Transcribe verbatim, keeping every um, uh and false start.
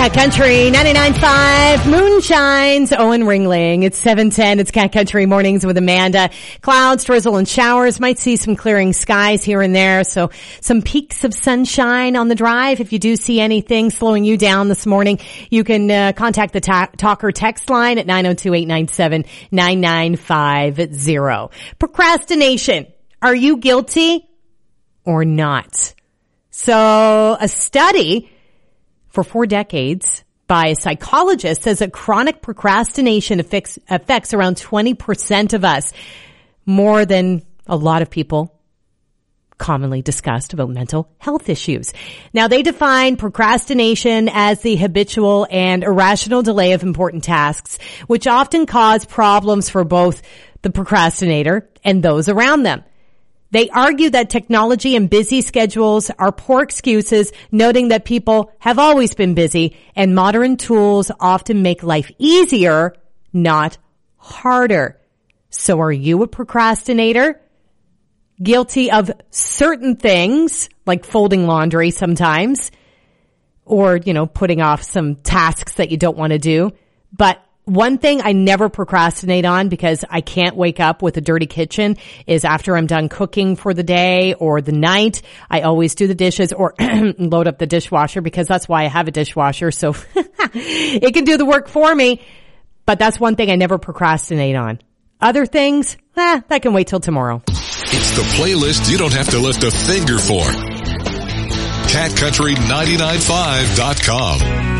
Cat Country ninety-nine point five Moonshine's Owen Ringling. It's seven ten. It's Cat Country Mornings with Amanda. Clouds, drizzle, and showers. Might see some clearing skies here and there. So some peaks of sunshine on the drive. If you do see anything slowing you down this morning, you can uh, contact the ta- talker text line at nine oh two, eight nine seven, nine nine five zero. Procrastination. Are you guilty or not? So a study for four decades by a psychologist says that chronic procrastination affects, affects around twenty percent of us, more than a lot of people commonly discussed about mental health issues. Now, they define procrastination as the habitual and irrational delay of important tasks, which often cause problems for both the procrastinator and those around them. They argue that technology and busy schedules are poor excuses, noting that people have always been busy and modern tools often make life easier, not harder. So are you a procrastinator? Guilty of certain things, like folding laundry sometimes, or, you know, putting off some tasks that you don't want to do. But one thing I never procrastinate on, because I can't wake up with a dirty kitchen, is after I'm done cooking for the day or the night, I always do the dishes or load up the dishwasher, because that's why I have a dishwasher. So it can do the work for me. But that's one thing I never procrastinate on. Other things, eh, that can wait till tomorrow. It's the playlist you don't have to lift a finger for. cat country nine nine five dot com.